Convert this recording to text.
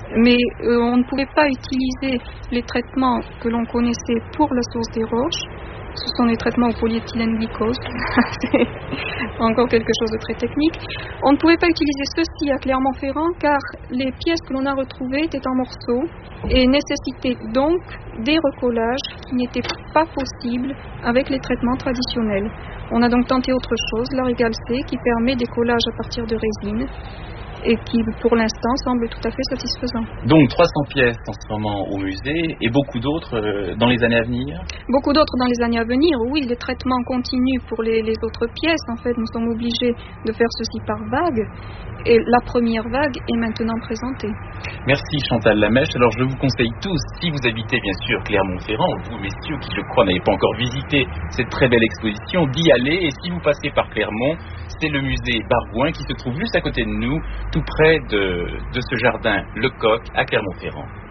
Mais on ne pouvait pas utiliser les traitements que l'on connaissait pour la source des roches. Ce sont des traitements au polyéthylène glycose. C'est encore quelque chose de très technique. On ne pouvait pas utiliser ceci à Clermont-Ferrand car les pièces que l'on a retrouvées étaient en morceaux et nécessitaient donc des recollages qui n'étaient pas possibles avec les traitements traditionnels. On a donc tenté autre chose, la Regal C, qui permet des collages à partir de résine et qui, pour l'instant, semble tout à fait satisfaisant. Donc 300 pièces en ce moment au musée et beaucoup d'autres dans les années à venir? Beaucoup d'autres dans les années à venir, oui. Les traitements continuent pour les autres pièces. En fait, nous sommes obligés de faire ceci par vague. Et la première vague est maintenant présentée. Merci Chantal Lamèche. Alors je vous conseille tous, si vous habitez bien sûr Clermont-Ferrand, vous messieurs qui je crois n'avez pas encore visité cette très belle exposition, d'y aller. Et si vous passez par Clermont, c'est le musée Bargouin qui se trouve juste à côté de nous, tout près de ce jardin Le Coq à Clermont-Ferrand.